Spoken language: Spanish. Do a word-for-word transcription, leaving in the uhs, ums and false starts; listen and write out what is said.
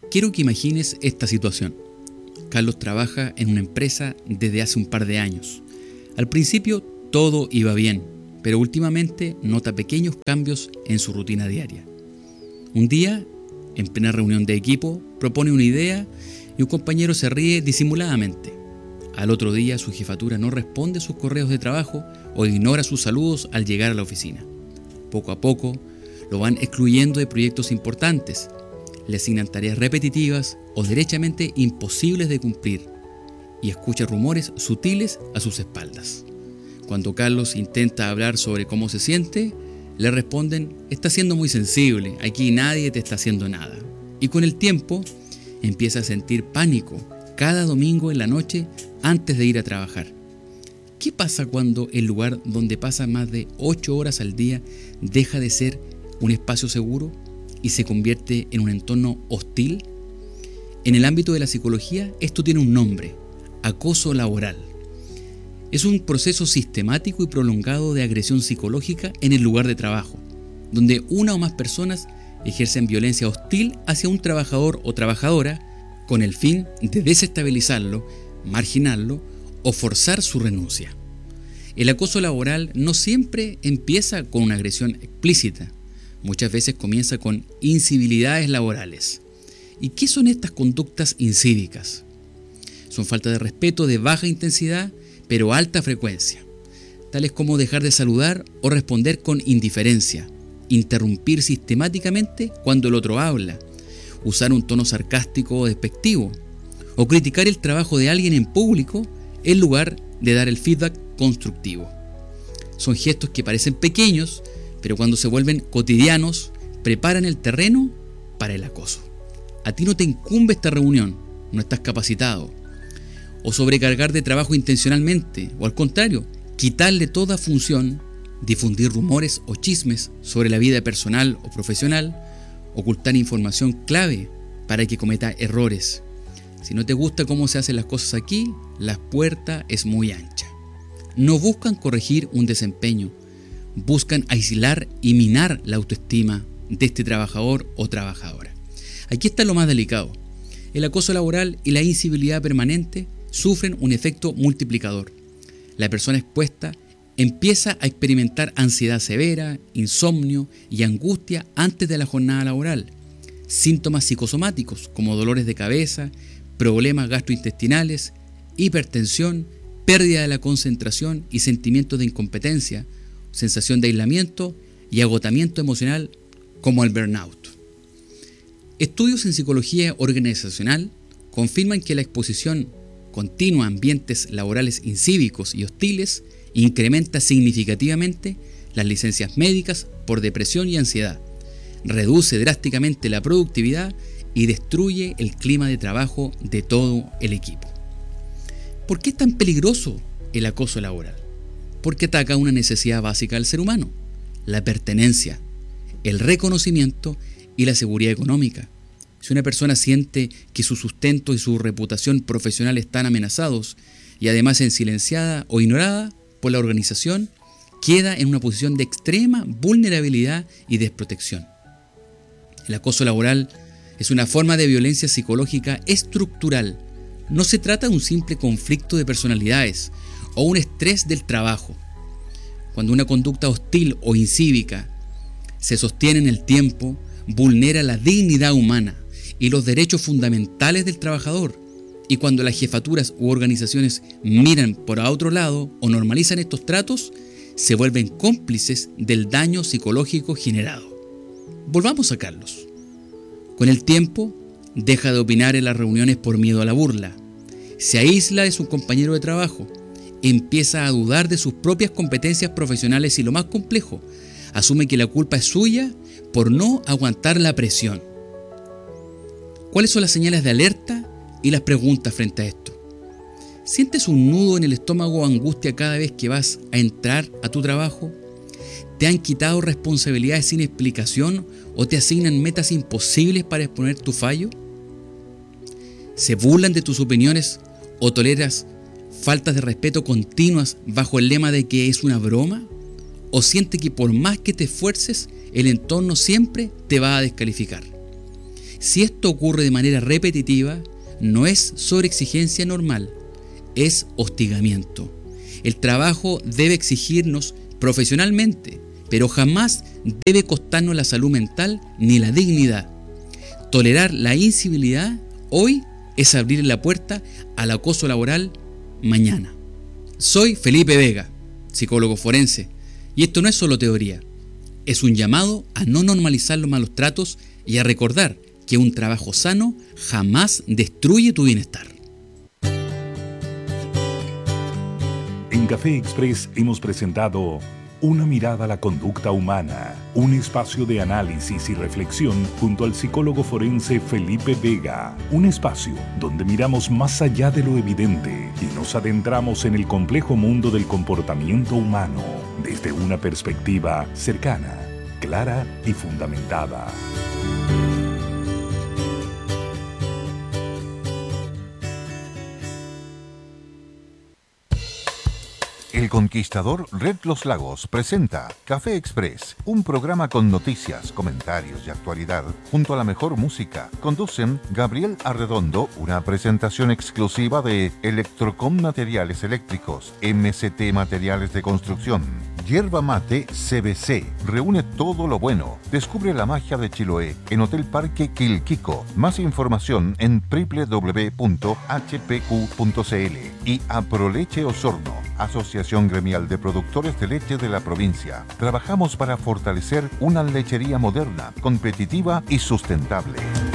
Quiero que imagines esta situación. Carlos trabaja en una empresa desde hace un par de años. Al principio todo iba bien, pero últimamente nota pequeños cambios en su rutina diaria. Un día, en plena reunión de equipo, propone una idea y un compañero se ríe disimuladamente. Al otro día su jefatura no responde a sus correos de trabajo o ignora sus saludos al llegar a la oficina. Poco a poco lo van excluyendo de proyectos importantes, le asignan tareas repetitivas o derechamente imposibles de cumplir y escucha rumores sutiles a sus espaldas. Cuando Carlos intenta hablar sobre cómo se siente, le responden: "Estás siendo muy sensible, aquí nadie te está haciendo nada". Y con el tiempo empieza a sentir pánico cada domingo en la noche antes de ir a trabajar. ¿Qué pasa cuando el lugar donde pasa más de ocho horas al día deja de ser un espacio seguro y se convierte en un entorno hostil? En el ámbito de la psicología, esto tiene un nombre: acoso laboral. Es un proceso sistemático y prolongado de agresión psicológica en el lugar de trabajo, donde una o más personas ejercen violencia hostil hacia un trabajador o trabajadora con el fin de desestabilizarlo, marginarlo o forzar su renuncia. El acoso laboral no siempre empieza con una agresión explícita. Muchas veces comienza con incivilidades laborales. ¿Y qué son estas conductas incívicas? Son falta de respeto de baja intensidad pero alta frecuencia, tales como dejar de saludar o responder con indiferencia, interrumpir sistemáticamente cuando el otro habla, usar un tono sarcástico o despectivo, o criticar el trabajo de alguien en público en lugar de dar el feedback constructivo. Son gestos que parecen pequeños, pero cuando se vuelven cotidianos, preparan el terreno para el acoso. A ti no te incumbe esta reunión, no estás capacitado. O sobrecargar de trabajo intencionalmente, o al contrario, quitarle toda función, difundir rumores o chismes sobre la vida personal o profesional, ocultar información clave para que cometa errores. Si no te gusta cómo se hacen las cosas aquí, la puerta es muy ancha. No buscan corregir un desempeño, buscan aislar y minar la autoestima de este trabajador o trabajadora. Aquí está lo más delicado. El acoso laboral y la incivilidad permanente sufren un efecto multiplicador. La persona expuesta empieza a experimentar ansiedad severa, insomnio y angustia antes de la jornada laboral, síntomas psicosomáticos como dolores de cabeza, problemas gastrointestinales, hipertensión, pérdida de la concentración y sentimientos de incompetencia, sensación de aislamiento y agotamiento emocional como el burnout. Estudios en psicología organizacional confirman que la exposición continua a ambientes laborales incívicos y hostiles incrementa significativamente las licencias médicas por depresión y ansiedad, reduce drásticamente la productividad y destruye el clima de trabajo de todo el equipo. ¿Por qué es tan peligroso el acoso laboral? Porque ataca una necesidad básica del ser humano: la pertenencia, el reconocimiento y la seguridad económica. Si una persona siente que su sustento y su reputación profesional están amenazados y además es silenciada o ignorada por la organización, queda en una posición de extrema vulnerabilidad y desprotección. El acoso laboral es una forma de violencia psicológica estructural. No se trata de un simple conflicto de personalidades o un estrés del trabajo. Cuando una conducta hostil o incívica se sostiene en el tiempo, vulnera la dignidad humana y los derechos fundamentales del trabajador, y cuando las jefaturas u organizaciones miran por a otro lado o normalizan estos tratos, se vuelven cómplices del daño psicológico generado. Volvamos a Carlos. Con el tiempo, deja de opinar en las reuniones por miedo a la burla, se aísla de su compañero de trabajo, empieza a dudar de sus propias competencias profesionales y, lo más complejo, asume que la culpa es suya por no aguantar la presión. ¿Cuáles son las señales de alerta y las preguntas frente a esto? ¿Sientes un nudo en el estómago o angustia cada vez que vas a entrar a tu trabajo? ¿Te han quitado responsabilidades sin explicación o te asignan metas imposibles para exponer tu fallo? ¿Se burlan de tus opiniones o toleras faltas de respeto continuas bajo el lema de que es una broma? ¿O sientes que por más que te esfuerces, el entorno siempre te va a descalificar? Si esto ocurre de manera repetitiva, no es sobreexigencia normal, es hostigamiento. El trabajo debe exigirnos profesionalmente, pero jamás debe costarnos la salud mental ni la dignidad. Tolerar la incivilidad hoy es abrir la puerta al acoso laboral mañana. Soy Felipe Vega, psicólogo forense, y esto no es solo teoría, es un llamado a no normalizar los malos tratos y a recordar que un trabajo sano jamás destruye tu bienestar. En Café Express hemos presentado Una mirada a la conducta humana, un espacio de análisis y reflexión junto al psicólogo forense Felipe Vega, un espacio donde miramos más allá de lo evidente y nos adentramos en el complejo mundo del comportamiento humano desde una perspectiva cercana, clara y fundamentada. El Conquistador Red Los Lagos presenta Café Express, un programa con noticias, comentarios y actualidad, junto a la mejor música. Conducen Gabriel Arredondo, una presentación exclusiva de Electrocom Materiales Eléctricos, M C T Materiales de Construcción, Yerba Mate C B C. Reúne todo lo bueno. Descubre la magia de Chiloé en Hotel Parque Quilquico. Más información en doble u doble u doble u punto h p q punto c l. Y Aproleche Osorno, Asociación Gremial de Productores de Leche de la provincia. Trabajamos para fortalecer una lechería moderna, competitiva y sustentable.